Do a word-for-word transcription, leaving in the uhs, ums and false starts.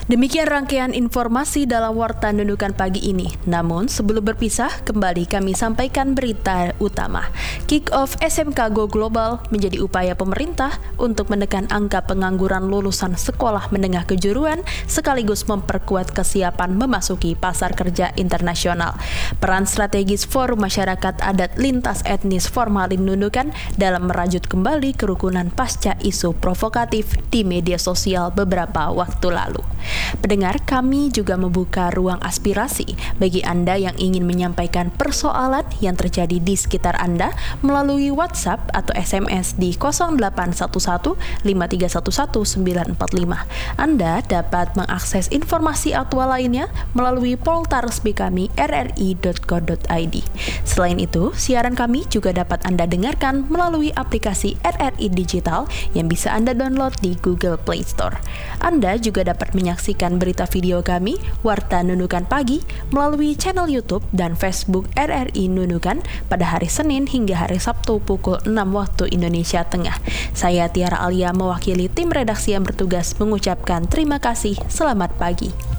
Demikian rangkaian informasi dalam Warta Nunukan pagi ini. Namun sebelum berpisah, kembali kami sampaikan berita utama. Kick-off S M K Go Global menjadi upaya pemerintah untuk menekan angka pengangguran lulusan sekolah menengah kejuruan sekaligus memperkuat kesiapan memasuki pasar kerja internasional. Peran strategis Forum Masyarakat Adat Lintas Etnis Formalin Nunukan dalam merajut kembali kerukunan pasca isu provokatif di media sosial beberapa waktu lalu. Pendengar, kami juga membuka ruang aspirasi bagi Anda yang ingin menyampaikan persoalan yang terjadi di sekitar Anda melalui WhatsApp atau S M S di nol delapan satu satu lima tiga satu satu sembilan empat lima. Anda dapat mengakses informasi aktual lainnya melalui portal resmi kami r r i dot co dot i d. Selain itu, siaran kami juga dapat Anda dengarkan melalui aplikasi R R I Digital yang bisa Anda download di Google Play Store. Anda juga dapat menyaksikan berita video kami, Warta Nunukan Pagi, melalui channel YouTube dan Facebook R R I Nunukan pada hari Senin hingga hari Sabtu pukul enam waktu Indonesia Tengah. Saya Tiara Alia mewakili tim redaksi yang bertugas mengucapkan terima kasih, selamat pagi.